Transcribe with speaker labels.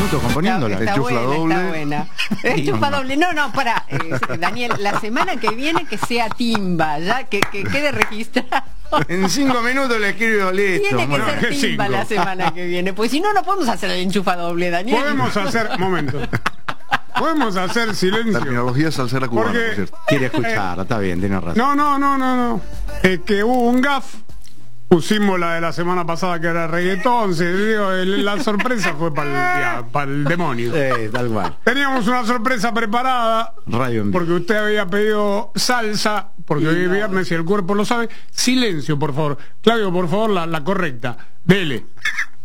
Speaker 1: minutos componiéndola.
Speaker 2: Está
Speaker 3: Enchufa
Speaker 2: buena,
Speaker 3: doble.
Speaker 2: está buena. Enchufa doble. No, para. Daniel, la semana que viene que sea timba, ya que quede registrado.
Speaker 3: En 5 minutos le escribo, listo.
Speaker 2: Tiene que
Speaker 3: Bueno,
Speaker 2: ser timba
Speaker 4: 5.
Speaker 2: la semana que viene, pues si no, no podemos hacer el enchufa doble, Daniel.
Speaker 4: Podemos hacer, momento. Podemos hacer silencio.
Speaker 3: terminología salsera cubana,
Speaker 4: Porque-
Speaker 3: por cierto.
Speaker 1: Quiere escuchar, está bien, tiene razón.
Speaker 4: No. Es que hubo un gaf. Pusimos la de la semana pasada que era reggaetón. La sorpresa fue para el demonio.
Speaker 1: Tal cual.
Speaker 4: Teníamos una sorpresa preparada.
Speaker 1: Radio en vivo.
Speaker 4: Porque usted había pedido salsa. Porque hoy es viernes y el cuerpo lo sabe. Silencio, por favor. Claudio, por favor, la correcta. Dele.